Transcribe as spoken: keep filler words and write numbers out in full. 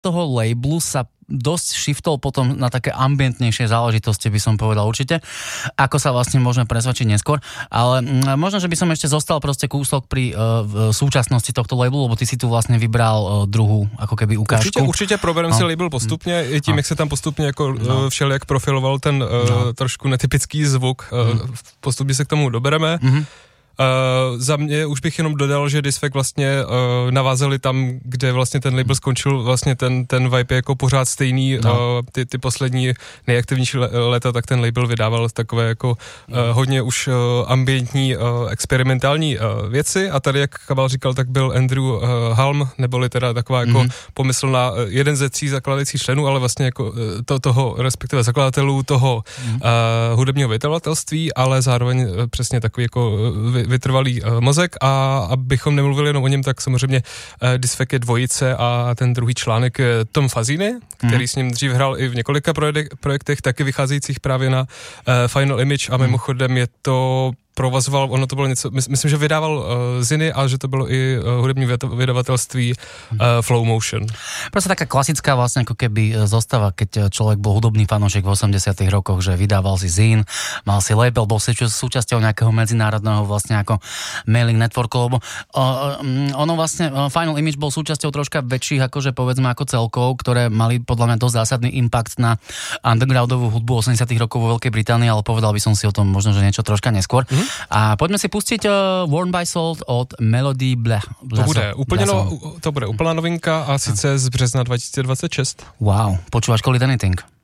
toho labelu sa dosť shiftol potom na také ambientnejšie záležitosti, by som povedal určite, ako sa vlastne môžeme presvedčiť neskôr, ale možno, že by som ešte zostal proste kúsok pri uh, súčasnosti tohto labelu, lebo ty si tu vlastne vybral uh, druhú, ako keby ukážku. Určitě, určitě probereme no. si label postupně, i tím, no. jak se tam postupně jako no. všelijak profiloval ten uh, no. trošku netypický zvuk, uh, mm. postupně se k tomu dobereme. Mm-hmm. Uh, za mě už bych jenom dodal, že Disfek vlastně uh, navázali tam, kde vlastně ten label skončil, vlastně ten, ten vibe je jako pořád stejný, no. uh, ty, ty poslední nejaktivnější léta, tak ten label vydával takové jako uh, hodně už uh, ambientní, uh, experimentální uh, věci a tady, jak Kabal říkal, tak byl Andrew uh, Halm, neboli teda taková jako mm-hmm. pomyslná, uh, jeden ze tří zakladajících členů, ale vlastně jako uh, to, toho, respektive zakladatelů toho mm-hmm. uh, hudebního vydavatelství, ale zároveň uh, přesně takový jako uh, vytrvalý uh, mozek a abychom nemluvili jenom o něm, tak samozřejmě uh, Disfek je dvojice a ten druhý článek je Tom Fazini, který mm. s ním dřív hrál i v několika projek- projektech, taky vycházejících právě na uh, Final Image a mimochodem je to provazoval, ono to bylo něco, myslím, že vydával uh, Ziny, ale že to bylo i uh, hudební vydavatelství uh, Flow Motion. Proste taká klasická vlastne ako keby zostava, keď človek bol hudobný fanúšik v osemdesiatych rokoch, že vydával si Zin, mal si label, bol si súčasťou nejakého medzinárodného vlastne ako mailing networku, lebo uh, ono vlastne uh, Final Image bol súčasťou troška väčších, akože povedzme ako celkov, ktoré mali podľa mňa dosť zásadný impact na undergroundovú hudbu osemdesiatych rokov vo Veľkej Británii, ale povedal by som si o tom možno, že niečo troška neskôr. Mm-hmm. A pojďme si pustit uh, Worn by Salt od Melody Blech. To bude úplně no, to bude úplná novinka a sice z března dva tisíce dvacet šest. Wow, počúvaš Call It Anything?